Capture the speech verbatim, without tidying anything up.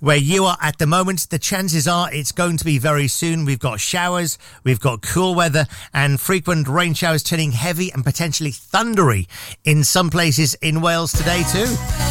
Where you are at the moment, the chances are it's going to be very soon. We've got showers, we've got cool weather, and frequent rain showers turning heavy and potentially thundery in some places in Wales today too.